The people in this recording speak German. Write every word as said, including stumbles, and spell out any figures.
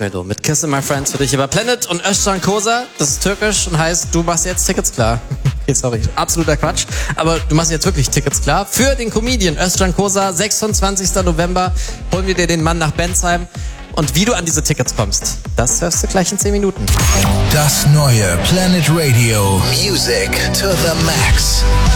Meldo mit Kiss My Friends für dich über Planet und Özcan Kosa. Das ist türkisch und heißt, du machst jetzt Tickets klar. Okay, sorry, absoluter Quatsch. Aber du machst jetzt wirklich Tickets klar. Für den Comedian Özcan Kosa, sechsundzwanzigster November, holen wir dir den Mann nach Bensheim. Und wie du an diese Tickets kommst, das hörst du gleich in zehn Minuten. Das neue Planet Radio. Music to the max.